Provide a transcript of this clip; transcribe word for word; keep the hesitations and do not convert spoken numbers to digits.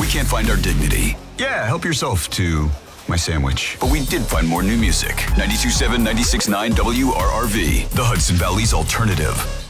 we can't find our dignity. Yeah, help yourself to my sandwich. But we did find more new music. ninety-two point seven, ninety-six point nine W R R V, the Hudson Valley's alternative.